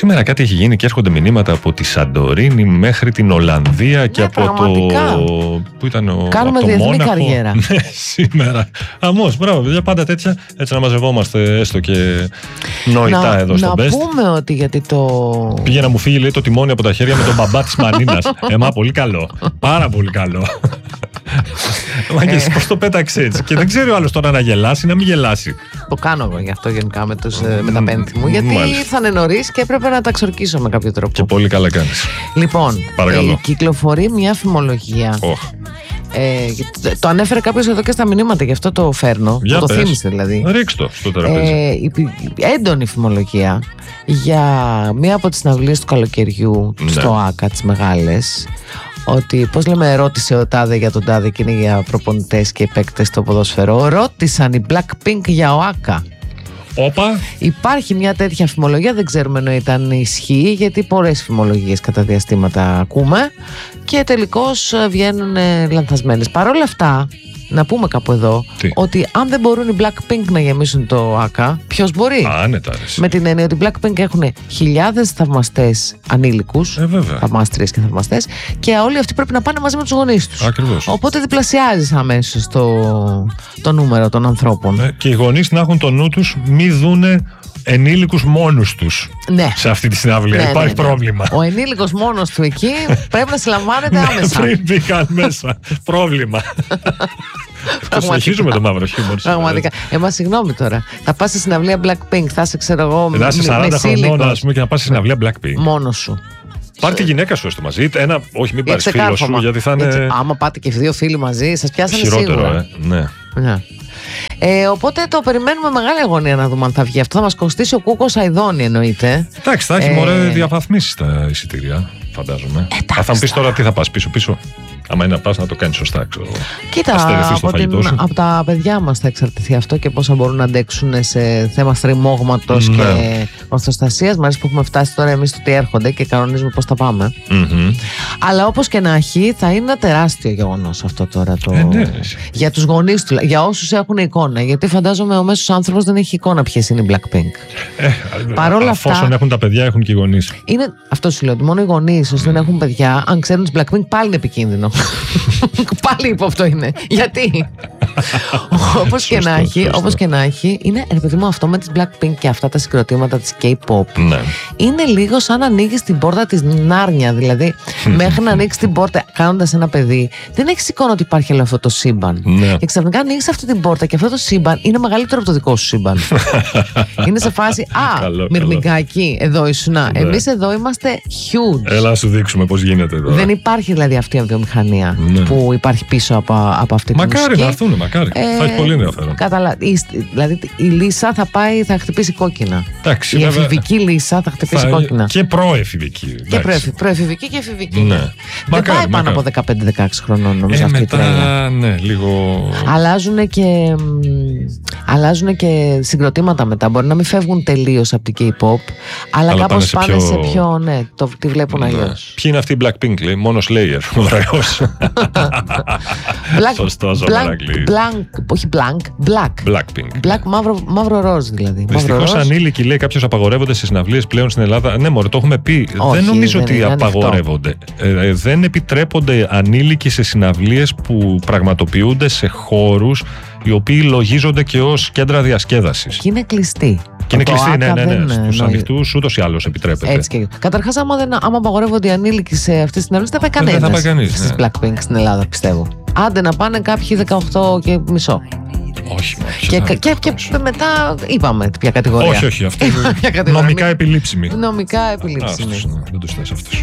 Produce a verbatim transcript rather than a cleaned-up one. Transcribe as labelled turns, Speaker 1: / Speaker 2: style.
Speaker 1: σήμερα κάτι έχει γίνει και έρχονται μηνύματα από τη Σαντορίνη μέχρι την Ολλανδία και
Speaker 2: ναι,
Speaker 1: από
Speaker 2: πραγματικά.
Speaker 1: το. Πού ήταν ο.
Speaker 2: Κάνουμε
Speaker 1: από το
Speaker 2: διεθνή
Speaker 1: Μόναχο.
Speaker 2: καριέρα.
Speaker 1: Ναι, σήμερα. Αμώς, μπράβο, παιδιά, πάντα τέτοια. Έτσι να μαζευόμαστε έστω και νοητά
Speaker 2: να,
Speaker 1: εδώ στο
Speaker 2: να
Speaker 1: Best.
Speaker 2: Να πούμε ότι γιατί το.
Speaker 1: Πήγε να μου φύγει, λέει, το τιμόνι από τα χέρια με τον μπαμπά της Μανίνας. Εμά, πολύ καλό. Πάρα πολύ καλό. Μα και πώς το πέταξε έτσι. Και δεν ξέρει ο άλλος τώρα να γελάσει ή να μην γελάσει.
Speaker 2: Το κάνω εγώ γι' αυτό γενικά με, τους, με τα πέντη μου. Γιατί
Speaker 1: Μάλιστα.
Speaker 2: ήρθανε νωρίς και έπρεπε να τα ξορκίσω με κάποιο τρόπο.
Speaker 1: Και πολύ καλά κάνεις.
Speaker 2: Λοιπόν,
Speaker 1: Παρακαλώ.
Speaker 2: ε, κυκλοφορεί μια φημολογία.
Speaker 1: Oh.
Speaker 2: Ε, το ανέφερε κάποιος εδώ και στα μηνύματα, γι' αυτό το φέρνω.
Speaker 1: Για
Speaker 2: το
Speaker 1: πες.
Speaker 2: θύμισε δηλαδή.
Speaker 1: Ρίξ' το στο τραπέζι.
Speaker 2: Ε, έντονη φημολογία για μία από τις συναυλίες του καλοκαιριού
Speaker 1: Ναι.
Speaker 2: στο ΆΚΑ, τις μεγάλες. Ότι, πώς λέμε, ρώτησε ο τάδε για τον τάδε και είναι για προπονητές και παίκτες στο ποδόσφαιρο. Ρώτησαν οι Blackpink για ο ΆΚΑ.
Speaker 1: Όπα.
Speaker 2: Υπάρχει μια τέτοια φημολογία, δεν ξέρουμε αν ήταν ισχύει, γιατί πολλές φημολογίες κατά διαστήματα ακούμε και τελικώς βγαίνουν λανθασμένες. Παρ' όλα αυτά, να πούμε κάπου εδώ,
Speaker 1: Τι?
Speaker 2: ότι αν δεν μπορούν οι Blackpink να γεμίσουν το ΆΚΑ, ποιος μπορεί?
Speaker 1: Άνετα, αρέσει.
Speaker 2: Με την έννοια ότι οι Blackpink έχουν χιλιάδες θαυμαστές ανήλικους,
Speaker 1: Ε, βέβαια.
Speaker 2: θαυμάστριες και θαυμαστές, και όλοι αυτοί πρέπει να πάνε μαζί με τους γονείς τους.
Speaker 1: Ακριβώς.
Speaker 2: Οπότε διπλασιάζεις αμέσως το, το νούμερο των ανθρώπων.
Speaker 1: Ε, και οι γονείς να έχουν το νου τους μη δούνε ενήλικους μόνους τους
Speaker 2: Ναι.
Speaker 1: σε αυτή τη συναυλία.
Speaker 2: Ναι,
Speaker 1: Υπάρχει
Speaker 2: ναι, ναι.
Speaker 1: πρόβλημα.
Speaker 2: Ο ενήλικος μόνος του εκεί πρέπει να συλλαμβάνεται άμεσα.
Speaker 1: Πριν μπήκαν μέσα. Πρόβλημα. Το συνεχίζουμε το μαύρο χιούμορ.
Speaker 2: Πραγματικά. Ε, μα συγγνώμη τώρα. Θα πας στη συναυλία Blackpink, θα σε ξέρω εγώ
Speaker 1: Να είσαι σαράντα χρονών, ας πούμε, και να πας στη συναυλία Blackpink.
Speaker 2: μόνος σου.
Speaker 1: Πάρε τη γυναίκα σου έστω μαζί. Ένα, όχι, μην πάρει φίλο σου,
Speaker 2: ξεκάρφωμα.
Speaker 1: γιατί θα
Speaker 2: Έτσι,
Speaker 1: είναι
Speaker 2: άμα πάτε και δύο φίλοι μαζί, σας πιάσανε
Speaker 1: χειρότερο,
Speaker 2: σίγουρα.
Speaker 1: ε. Ναι.
Speaker 2: Ναι. Ε, οπότε το περιμένουμε μεγάλη αγωνία να δούμε αν θα βγει. Αυτό θα μας κοστίσει ο Κούκος Αηδόνη, εννοείται.
Speaker 1: Εντάξει, θα έχει
Speaker 2: Ε,
Speaker 1: μωρέ διαβαθμίσει τα εισιτήρια, φαντάζομαι.
Speaker 2: Εντάξει,
Speaker 1: Α, θα μου πει
Speaker 2: τώρα.
Speaker 1: τώρα τι θα πας πίσω-πίσω. Άμα είναι να πας να το κάνεις σωστά, ξέρω.
Speaker 2: Κοίτα,
Speaker 1: Θα στερηθείς το
Speaker 2: από,
Speaker 1: φαγητό
Speaker 2: την,
Speaker 1: σου.
Speaker 2: από τα παιδιά μας θα εξαρτηθεί αυτό και πόσα μπορούν να αντέξουν σε θέμα στριμώγματος
Speaker 1: Ναι.
Speaker 2: και ορθοστασίας. Μ' αρέσει που έχουμε φτάσει τώρα εμείς στο τι έρχονται και κανονίζουμε πώς θα πάμε.
Speaker 1: Μμμ.
Speaker 2: Αλλά όπως και να έχει, θα είναι ένα τεράστιο γεγονός αυτό τώρα. Το...
Speaker 1: Ε, ναι.
Speaker 2: Για τους γονείς του, για όσους έχουν εικόνα. Γιατί φαντάζομαι ο μέσος άνθρωπος δεν έχει εικόνα ποιες είναι οι Blackpink.
Speaker 1: Ε,
Speaker 2: Παρόλα
Speaker 1: αφόσον
Speaker 2: αυτά-
Speaker 1: έχουν τα παιδιά, έχουν και οι γονείς.
Speaker 2: Είναι, αυτό σου λέω, ότι μόνο οι γονείς όσοι δεν έχουν παιδιά, αν ξέρουν τις Blackpink, πάλι είναι επικίνδυνο. Πάλι υπό αυτό είναι. Γιατί? Όπως και
Speaker 1: Σωστό,
Speaker 2: να έχει,
Speaker 1: σωστό.
Speaker 2: όπως και να έχει, είναι, ρε παιδί μου, αυτό με τις Blackpink και αυτά τα συγκροτήματα της K-pop.
Speaker 1: Ναι.
Speaker 2: Είναι λίγο σαν να ανοίγεις την πόρτα της Νάρνια. Δηλαδή, μέχρι να ανοίξεις την πόρτα κάνοντας ένα παιδί, δεν έχεις εικόνα ότι υπάρχει όλο αυτό το σύμπαν.
Speaker 1: Ναι.
Speaker 2: Και ξαφνικά ανοίγεις αυτή την πόρτα και αυτό το σύμπαν είναι μεγαλύτερο από το δικό σου σύμπαν. Είναι σε φάση, α,
Speaker 1: Καλό,
Speaker 2: μυρμηγκάκι, εδώ ήσουνα.
Speaker 1: Ναι.
Speaker 2: Εμείς εδώ είμαστε huge.
Speaker 1: Έλα να σου δείξουμε πώς γίνεται εδώ.
Speaker 2: Δεν υπάρχει δηλαδή αυτή η βιομηχανία
Speaker 1: Ναι.
Speaker 2: που υπάρχει πίσω από, από αυτή τη
Speaker 1: Μακάρι
Speaker 2: μουσική.
Speaker 1: να έρθουν, μακάρι.
Speaker 2: Ε,
Speaker 1: Θα έχει πολύ ενδιαφέρον.
Speaker 2: Καταλα... η- Δηλαδή η Λίσα θα πάει, θα χτυπήσει κόκκινα.
Speaker 1: Εντάξει,
Speaker 2: Η
Speaker 1: βέβαια,
Speaker 2: εφηβική Λίσα θα χτυπήσει
Speaker 1: θα-
Speaker 2: κόκκινα.
Speaker 1: Και προεφηβική.
Speaker 2: Και
Speaker 1: εντάξει.
Speaker 2: προεφη- προεφηβική και εφηβική.
Speaker 1: Ναι.
Speaker 2: Δεν
Speaker 1: Μακάρι,
Speaker 2: πάει πάνω
Speaker 1: μακάρι.
Speaker 2: από δεκαπέντε δεκαέξι χρονών νομίζω
Speaker 1: Ε,
Speaker 2: αυτή η τρέλα.
Speaker 1: μετά, ναι, λίγο.
Speaker 2: Αλλάζουν και, αλλάζουν και συγκροτήματα μετά. Μπορεί να μην φεύγουν τελείως από την K-pop, αλλά,
Speaker 1: Αλλά
Speaker 2: κάπως
Speaker 1: πάνε
Speaker 2: πάνε
Speaker 1: σε
Speaker 2: σε
Speaker 1: πιο-
Speaker 2: πιο. Ναι, το, τη βλέπουν
Speaker 1: Ναι.
Speaker 2: αλλιώς.
Speaker 1: Ποιοι είναι αυτοί οι Blackpink, λέει, μόνο Slayer. Ωραίος.
Speaker 2: Black,
Speaker 1: Σωστός ο
Speaker 2: blank,
Speaker 1: Μαρακλής.
Speaker 2: blank, όχι blank, black.
Speaker 1: Blackpink.
Speaker 2: Black, μαύρο, μαύρο ροζ δηλαδή. Μαύρο
Speaker 1: Δυστυχώς
Speaker 2: ροζ.
Speaker 1: ανήλικοι, λέει κάποιος, απαγορεύονται στις συναυλίες πλέον στην Ελλάδα. Ναι, μωρέ, το έχουμε πει.
Speaker 2: Όχι,
Speaker 1: δεν νομίζω
Speaker 2: δεν
Speaker 1: ότι
Speaker 2: είναι ανοιχτό.
Speaker 1: απαγορεύονται. Ε, ε, δεν επιτρέπονται ανήλικοι σε συναυλίες που πραγματοποιούνται σε χώρους οι οποίοι λογίζονται και ως κέντρα διασκέδασης.
Speaker 2: Και είναι κλειστή.
Speaker 1: Και είναι
Speaker 2: Το
Speaker 1: κλειστή, ναι,
Speaker 2: άκα
Speaker 1: ναι, ναι.
Speaker 2: δεν
Speaker 1: Στους
Speaker 2: εννοεί.
Speaker 1: ανοιχτούς ούτως ή άλλως επιτρέπεται.
Speaker 2: Έτσι και. Καταρχάς, άμα, δεν, άμα απαγορεύονται οι ανήλικοι σε αυτή τη συναυλία, δεν θα πάει
Speaker 1: Δεν θα
Speaker 2: κανένας
Speaker 1: πάει κανείς,
Speaker 2: στις
Speaker 1: ναι.
Speaker 2: Blackpink στην Ελλάδα, πιστεύω. Άντε να πάνε κάποιοι δεκαοκτώ και μισό.
Speaker 1: Όχι, μα,
Speaker 2: Και,
Speaker 1: ποιος
Speaker 2: και,
Speaker 1: να-
Speaker 2: και, μετά είπαμε ποια κατηγορία.
Speaker 1: Όχι, όχι, αυτό
Speaker 2: Ποια κατηγορία.
Speaker 1: νομικά επιλήψιμη.
Speaker 2: Νομικά επιλήψιμη.
Speaker 1: Αυτούς, ναι, δεν τους θες αυτούς.